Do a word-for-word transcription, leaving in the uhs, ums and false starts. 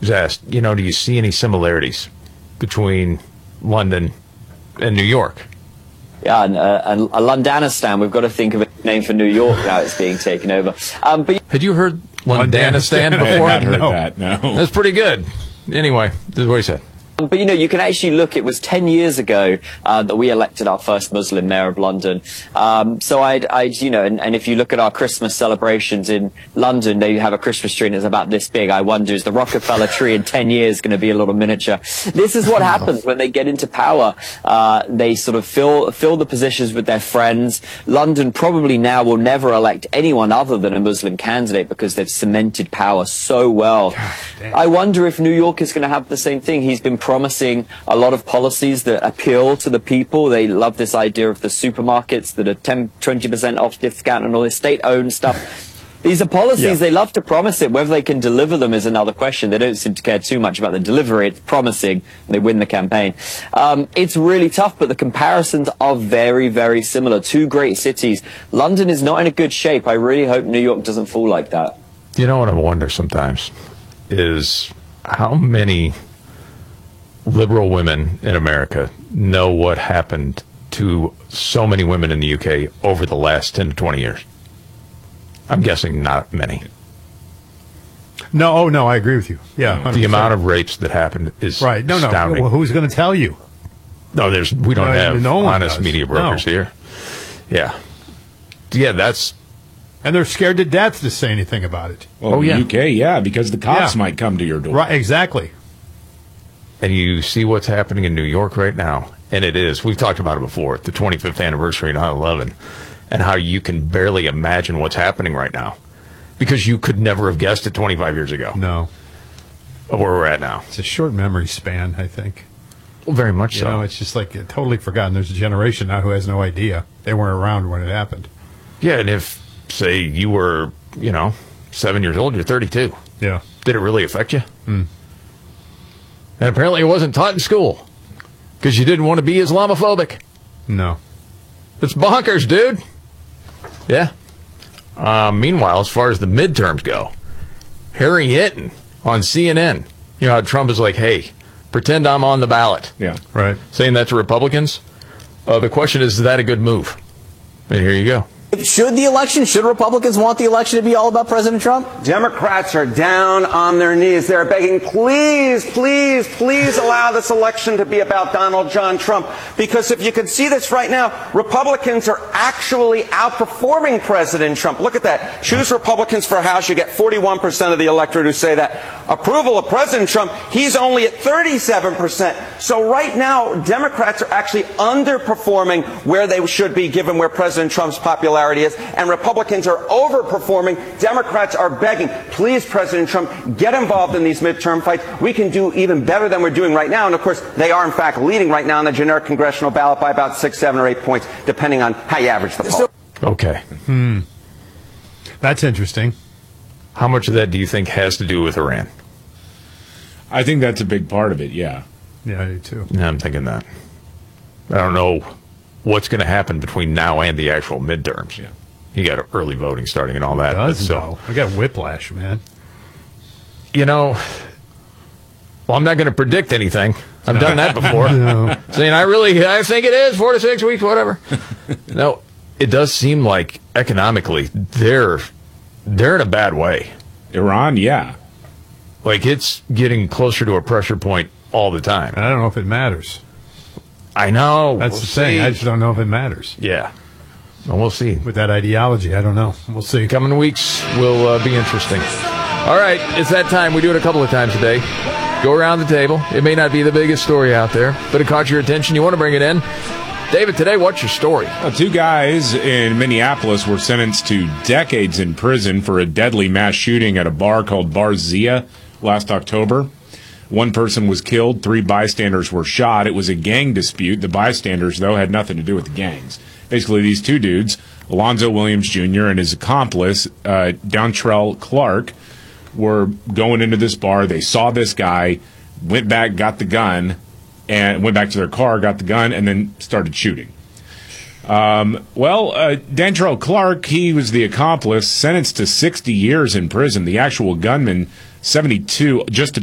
was asked, you know, do you see any similarities between London and New York? Yeah, and, uh, and a Londonistan, we've got to think of a name for New York now it's being taken over. Um, but Had you heard Londonistan before? I had heard no. that, no. That's pretty good. Anyway, this is what he said. But, you know, you can actually look, it was ten years ago uh, that we elected our first Muslim mayor of London. Um, so I'd, I'd, you know, and, and if you look at our Christmas celebrations in London, they have a Christmas tree and it's about this big. I wonder, is the Rockefeller tree in ten years going to be a little miniature? This is what happens when they get into power. Uh, they sort of fill, fill the positions with their friends. London probably now will never elect anyone other than a Muslim candidate because they've cemented power so well. I wonder if New York is going to have the same thing. He's been promising a lot of policies that appeal to the people. They love this idea of the supermarkets that are ten, twenty percent off discount and all this state-owned stuff. These are policies, yeah. They love to promise it. Whether they can deliver them is another question. They don't seem to care too much about the delivery. It's promising. They win the campaign. Um, it's really tough, but the comparisons are very, very similar. Two great cities. London is not in a good shape. I really hope New York doesn't fall like that. You know what I wonder sometimes is how many liberal women in America know what happened to so many women in the U K over the last ten to twenty years. I'm guessing not many. No, oh no, I agree with you. Yeah, one hundred percent. The amount of rapes that happened is right. No, no. astounding. Well, who's going to tell you? No, there's we don't no, have no honest does. media brokers no. here. Yeah, yeah, that's. And they're scared to death to say anything about it. Well, oh in yeah, the U K, yeah, because the cops yeah. might come to your door. Right, exactly. And you see what's happening in New York right now, and it is. We've talked about it before, the twenty-fifth anniversary of nine eleven, and how you can barely imagine what's happening right now, because you could never have guessed it twenty-five years ago. No, of where we're at now. It's a short memory span, I think. Well, very much you so. You know, it's just like totally forgotten. There's a generation now who has no idea. They weren't around when it happened. Yeah, and if, say, you were, you know, seven years old, you're thirty-two. Yeah. Did it really affect you? Mm. And apparently it wasn't taught in school because you didn't want to be Islamophobic. No. It's bonkers, dude. Yeah. Uh, meanwhile, as far as the midterms go, Harry Hinton on C N N, you know how Trump is like, hey, pretend I'm on the ballot. Yeah. Right. Saying that to Republicans. Uh, the question is, is that a good move? And here you go. Should the election, should Republicans want the election to be all about President Trump? Democrats are down on their knees. They're begging, please, please, please allow this election to be about Donald John Trump. Because if you could see this right now, Republicans are actually outperforming President Trump. Look at that. Choose Republicans for House. You get forty-one percent of the electorate who say that. Approval of President Trump, he's only at thirty-seven percent. So right now, Democrats are actually underperforming where they should be given where President Trump's popularity is, and Republicans are overperforming. Democrats are begging, please, President Trump, get involved in these midterm fights. We can do even better than we're doing right now. And of course, they are in fact leading right now on the generic congressional ballot by about six, seven, or eight points, depending on how you average the poll. Okay. Hmm. That's interesting. How much of that do you think has to do with Iran? I think that's a big part of it, yeah. Yeah, I do too. Yeah, I'm thinking that. I don't know what's going to happen between now and the actual midterms. Yeah. You got early voting starting and all that. Does so, know. I got whiplash, man. You know, well, I'm not going to predict anything. I've done that before. No. Saying I really, I think it is four to six weeks, whatever. No, it does seem like economically they're they're in a bad way. Iran, yeah. Like it's getting closer to a pressure point all the time. I don't know if it matters. I know. That's we'll the thing. see. I just don't know if it matters. Yeah. Well, we'll see. With that ideology, I don't know. We'll see. Coming weeks will uh, be interesting. All right, it's that time. We do it a couple of times a day. Go around the table. It may not be the biggest story out there, but it caught your attention. You want to bring it in. David, today, what's your story? Well, two guys in Minneapolis were sentenced to decades in prison for a deadly mass shooting at a bar called Bar Zia last October. One person was killed. Three bystanders were shot. It was a gang dispute. The bystanders, though, had nothing to do with the gangs. Basically, these two dudes, Alonzo Williams Junior and his accomplice, uh, Dontrell Clark, were going into this bar. They saw this guy, went back, got the gun, and went back to their car, got the gun, and then started shooting. Um, well, uh, Dontrell Clark, he was the accomplice, sentenced to sixty years in prison. The actual gunman, seventy-two, just